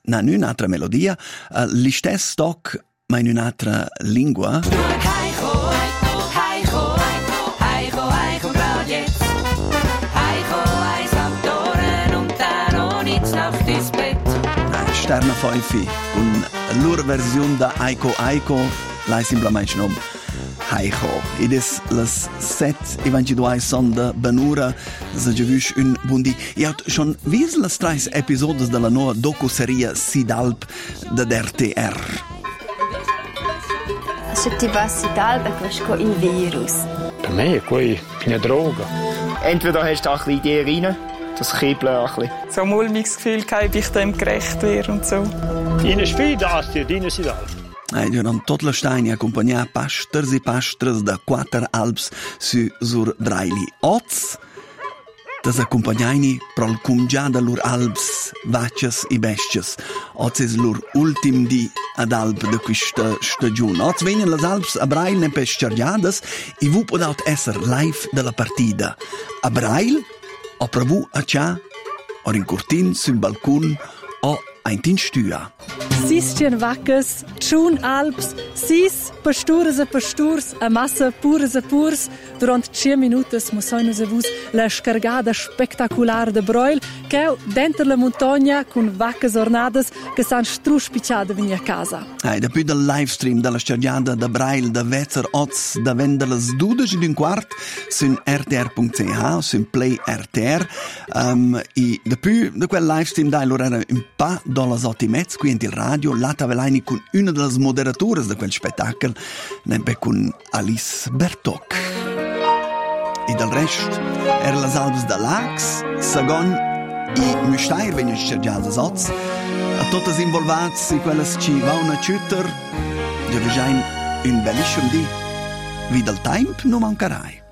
in un'altra melodia, l'istess toc, ma in un'altra lingua. Sterna Pfeifi, con l'ur versione da Aiko Aiko, lei semplicemente non Aiko. Ed è las 7:22 son da Banura, se già visto un buondì. Io ho schon visto le 3 episodi della nuova docu-serie Sidalp da RTR. Se ti va Sidalp, è questo il virus. Per me è qui eine Droge. Entweder hast du auch ein bisschen Idee rein, das Kribbeln ein bisschen. So ein mulmiges Gefühl, ob ich dem gerecht wäre und so. In sfida, die Sidalp. Durant tot la steini accompagna pastors e pastors da 4 Alps sur Draili. Oz, das accompagnaini prol cumgia da lur Alps, vaccias e bestias. Oz es lur ultim di ad Alp de questa stagione. Oz venien las Alps a Brail ne pesciargiadas e vu podaut esser live della partida. A Brail, o pravu a cia, o in curtin, sul balcon, o ein Tinstua. Sis vaccas, tschun Alps, sis pastures e pasturs, a massa pures e purs. Durant 10 minutos mussoinus avus la scargada spectacular de Broil, che dentro la montagna con vaccas ornadas che san struspicciada vini a casa. Dopo del livestream della scargada da Brail da Vezzer Oz da vendelas 12:15 su rtr.ch, su Play RTR. E dopo di quel livestream da allora era un pa dollas 8:30, qui in il radio, lata velaini con una delle moderature di quel spettacolo, nempe con Alice Bertoc. E del resto era las Alps da Lax, Sagon e Müstair vengono scergiate Oz. A tutte involvate in quelle ci va una ciuter, dove già un bellissimo di. Wie del tempo non mancherai.